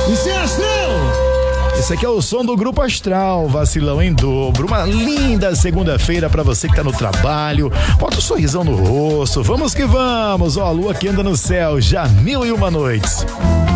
Isso é Astral! Esse aqui é o som do Grupo Astral, Vacilão em Dobro. Uma linda segunda-feira pra você que tá no trabalho. Bota um sorrisão no rosto. Vamos que vamos. Ó, a lua que anda no céu, já 1001 noites.